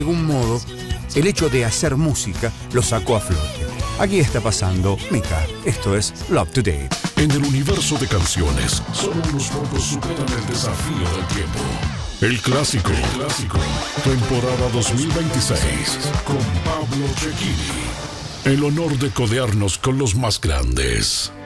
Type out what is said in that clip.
algún modo, el hecho de hacer música lo sacó a flote. Aquí está pasando Mika, esto es Love Today. En el universo de canciones, solo unos pocos superan el desafío del tiempo. El clásico, temporada 2026, con Pablo Cecchini. El honor de codearnos con los más grandes.